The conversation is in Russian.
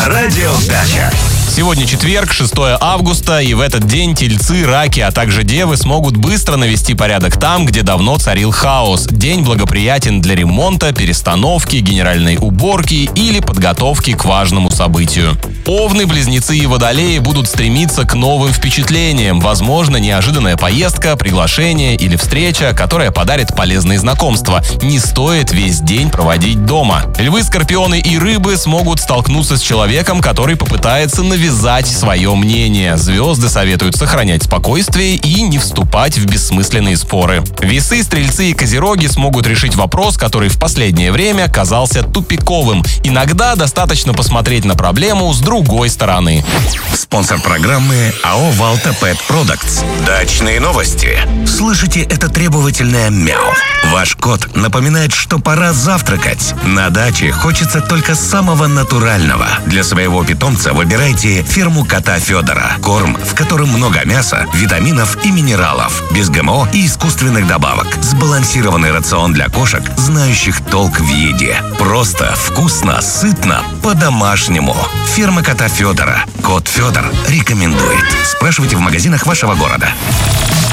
Радио Дача. Сегодня четверг, 6 августа, и в этот день тельцы, раки, а также девы смогут быстро навести порядок там, где давно царил хаос. День благоприятен для ремонта, перестановки, генеральной уборки или подготовки к важному событию. Овны, близнецы и водолеи будут стремиться к новым впечатлениям. Возможно, неожиданная поездка, приглашение или встреча, которая подарит полезные знакомства. Не стоит весь день проводить дома. Львы, скорпионы и рыбы смогут столкнуться с человеком, который попытается навязать свое мнение. Звезды советуют сохранять спокойствие и не вступать в бессмысленные споры. Весы, стрельцы и козероги смогут решить вопрос, который в последнее время казался тупиковым. Иногда достаточно посмотреть на проблему с другой стороны. Спонсор программы АО «Валта Pet Products». Дачные новости. Слышите это требовательное мяу? Ваш кот напоминает, что пора завтракать. На даче хочется только самого натурального. Для своего питомца выбирайте ферму кота Федора. Корм, в котором много мяса, витаминов и минералов. Без ГМО и искусственных добавок. Сбалансированный рацион для кошек, знающих толк в еде. Просто, вкусно, сытно, по-домашнему. Ферма кота Федора. Кот Федор рекомендует. Спрашивайте в магазинах вашего города.